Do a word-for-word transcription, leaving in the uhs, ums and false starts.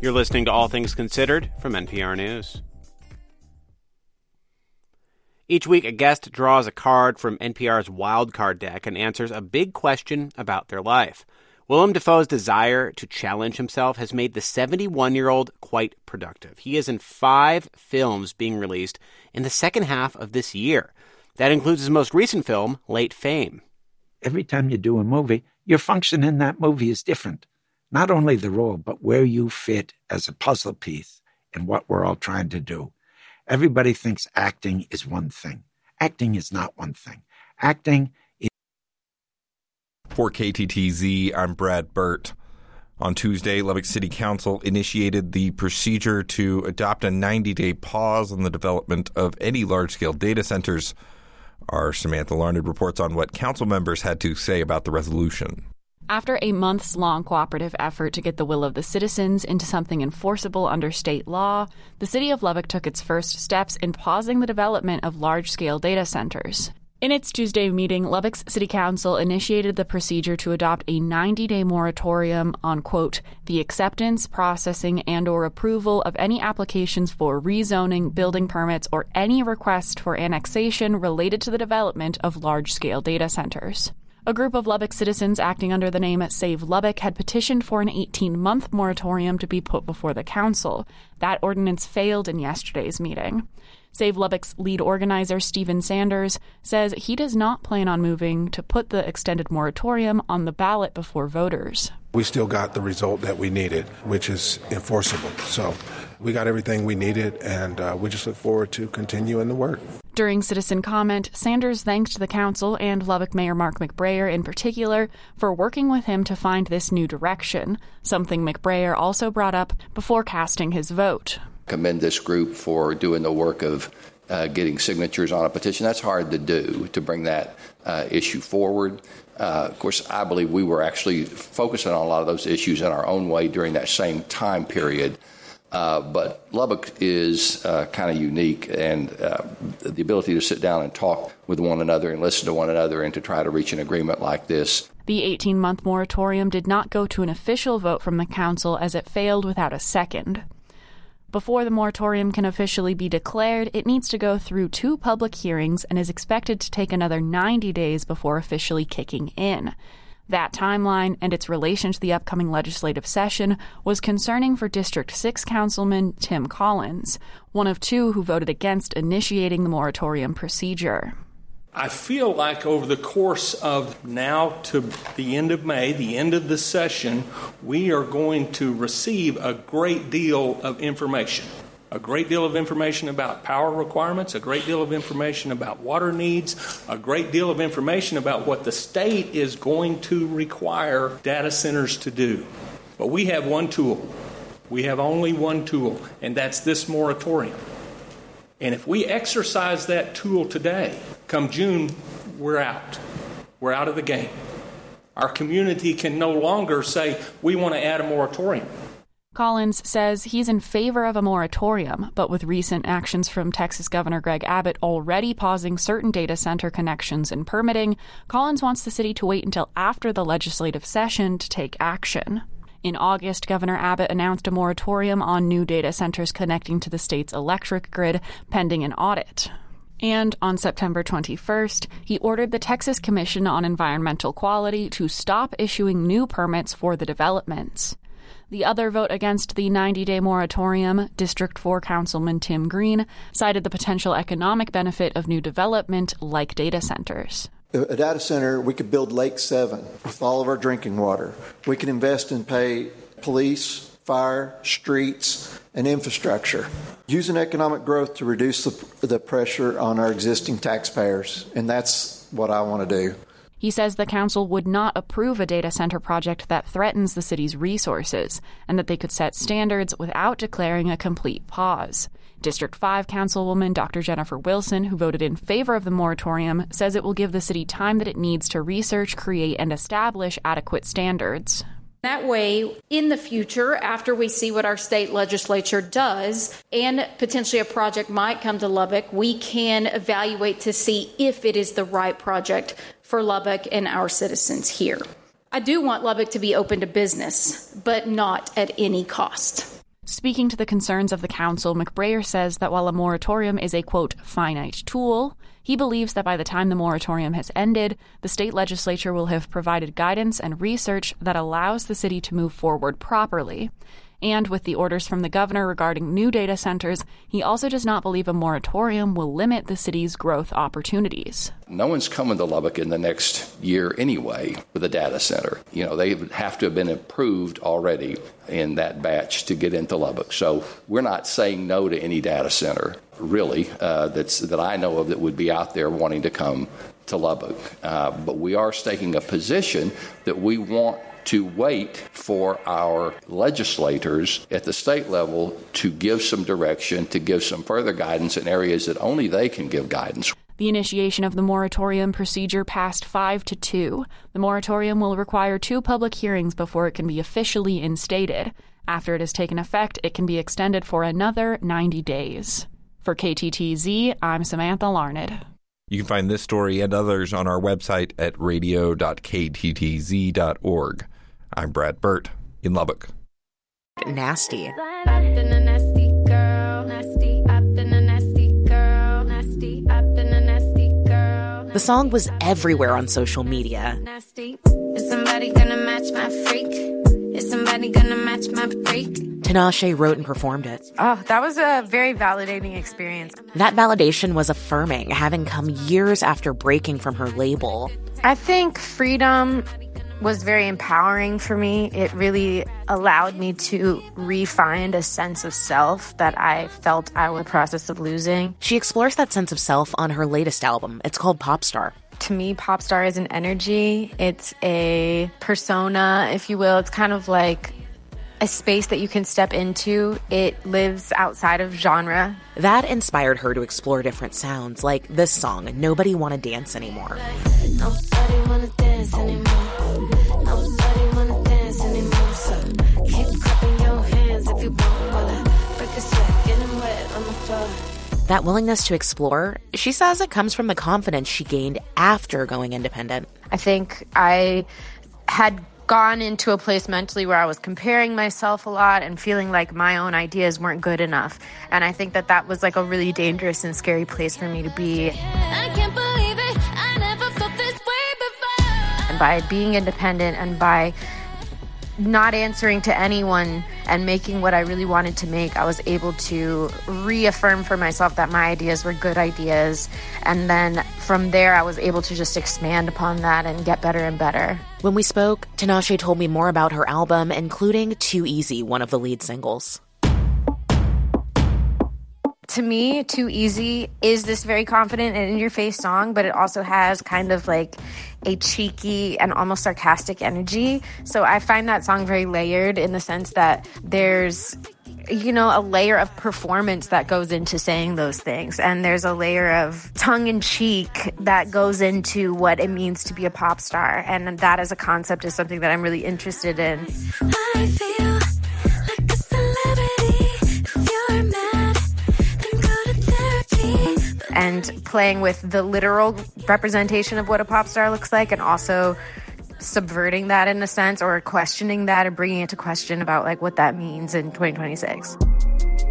You're listening to All Things Considered from N P R News. Each week, a guest draws a card from N P R's Wildcard deck and answers a big question about their life. Willem Dafoe's desire to challenge himself has made the seventy-one-year-old quite productive. He is in five films being released in the second half of this year. That includes his most recent film, Late Fame. Every time you do a movie, your function in that movie is different. Not only the role, but where you fit as a puzzle piece in what we're all trying to do. Everybody thinks acting is one thing. Acting is not one thing. Acting is... For K T T Z, I'm Brad Burt. On Tuesday, Lubbock City Council initiated the procedure to adopt a ninety-day pause on the development of any large-scale data centers. Our Samantha Larned reports on what council members had to say about the resolution. After a months-long cooperative effort to get the will of the citizens into something enforceable under state law, the city of Lubbock took its first steps in pausing the development of large-scale data centers. In its Tuesday meeting, Lubbock's City Council initiated the procedure to adopt a ninety-day moratorium on, quote, the acceptance, processing, and or approval of any applications for rezoning, building permits, or any request for annexation related to the development of large-scale data centers. A group of Lubbock citizens acting under the name Save Lubbock had petitioned for an eighteen-month moratorium to be put before the council. That ordinance failed in yesterday's meeting. Save Lubbock's lead organizer, Stephen Sanders, says he does not plan on moving to put the extended moratorium on the ballot before voters. We still got the result that we needed, which is enforceable. So we got everything we needed, and uh, we just look forward to continuing the work. During citizen comment, Sanders thanked the council and Lubbock Mayor Mark McBrayer in particular for working with him to find this new direction, something McBrayer also brought up before casting his vote. Commend this group for doing the work of uh, getting signatures on a petition. That's hard to do, to bring that uh, issue forward. Uh, of course, I believe we were actually focusing on a lot of those issues in our own way during that same time period. Uh, but Lubbock is uh, kind of unique, and uh, the ability to sit down and talk with one another and listen to one another and to try to reach an agreement like this. The eighteen-month moratorium did not go to an official vote from the council as it failed without a second. Before the moratorium can officially be declared, it needs to go through two public hearings and is expected to take another ninety days before officially kicking in. That timeline and its relation to the upcoming legislative session was concerning for District six Councilman Tim Collins, one of two who voted against initiating the moratorium procedure. I feel like over the course of now to the end of May, the end of the session, we are going to receive a great deal of information. A great deal of information about power requirements, a great deal of information about water needs, a great deal of information about what the state is going to require data centers to do. But we have one tool. We have only one tool, and that's this moratorium. And if we exercise that tool today, come June, we're out. We're out of the game. Our community can no longer say, we want to add a moratorium. Collins says he's in favor of a moratorium, but with recent actions from Texas Governor Greg Abbott already pausing certain data center connections and permitting, Collins wants the city to wait until after the legislative session to take action. In August, Governor Abbott announced a moratorium on new data centers connecting to the state's electric grid, pending an audit. And on September twenty-first, he ordered the Texas Commission on Environmental Quality to stop issuing new permits for the developments. The other vote against the ninety-day moratorium, District four Councilman Tim Green, cited the potential economic benefit of new development like data centers. A data center, we could build Lake seven with all of our drinking water. We can invest and pay police, fire, streets, and infrastructure. Using economic growth to reduce the, the pressure on our existing taxpayers, and that's what I want to do. He says the council would not approve a data center project that threatens the city's resources, and that they could set standards without declaring a complete pause. District five Councilwoman Doctor Jennifer Wilson, who voted in favor of the moratorium, says it will give the city time that it needs to research, create, and establish adequate standards. That way, in the future, after we see what our state legislature does, and potentially a project might come to Lubbock, we can evaluate to see if it is the right project for Lubbock and our citizens here. I do want Lubbock to be open to business, but not at any cost. Speaking to the concerns of the council, McBrayer says that while a moratorium is a, quote, finite tool, he believes that by the time the moratorium has ended, the state legislature will have provided guidance and research that allows the city to move forward properly. And with the orders from the governor regarding new data centers, he also does not believe a moratorium will limit the city's growth opportunities. No one's coming to Lubbock in the next year anyway with a data center. You know, they have to have been approved already in that batch to get into Lubbock. So we're not saying no to any data center, really, uh, that's that I know of that would be out there wanting to come to Lubbock. Uh, but we are taking a position that we want to wait for our legislators at the state level to give some direction, to give some further guidance in areas that only they can give guidance. The initiation of the moratorium procedure passed five to two. The moratorium will require two public hearings before it can be officially instated. After it has taken effect, it can be extended for another ninety days. For K T T Z, I'm Samantha Larned. You can find this story and others on our website at radio dot k t t z dot org. I'm Brad Burt in Lubbock. Nasty. The song was everywhere on social media. Is somebody gonna match my freak? Is somebody gonna match my freak? Tinashe wrote and performed it. Oh, that was a very validating experience. That validation was affirming, having come years after breaking from her label. I think freedom was very empowering for me. It really allowed me to re-find a sense of self that I felt I was in the process of losing. She explores that sense of self on her latest album. It's called Popstar. To me, Popstar is an energy. It's a persona, if you will. It's kind of like a space that you can step into. It lives outside of genre. That inspired her to explore different sounds, like this song, Nobody Wanna Dance Anymore. Nobody wanna dance anymore. Nobody wanna dance anymore. So keep clapping your hands if you want. While I break a sweat, getting wet on the floor. That willingness to explore, she says it comes from the confidence she gained after going independent. I think I had gone into a place mentally where I was comparing myself a lot and feeling like my own ideas weren't good enough. And I think that that was like a really dangerous and scary place for me to be. I can't believe it. I never felt this way before. And by being independent and by not answering to anyone and making what I really wanted to make, I was able to reaffirm for myself that my ideas were good ideas. And then from there, I was able to just expand upon that and get better and better. When we spoke, Tinashe told me more about her album, including Too Easy, one of the lead singles. To me, Too Easy is this very confident and in-your-face song, but it also has kind of like a cheeky and almost sarcastic energy. So I find that song very layered in the sense that there's, you know, a layer of performance that goes into saying those things. And there's a layer of tongue-in-cheek that goes into what it means to be a pop star. And that as a concept is something that I'm really interested in. I feel like a celebrity. If you're mad, then go to therapy. And playing with the literal representation of what a pop star looks like, and also subverting that in a sense, or questioning that, or bringing it to question about like what that means in twenty twenty-six.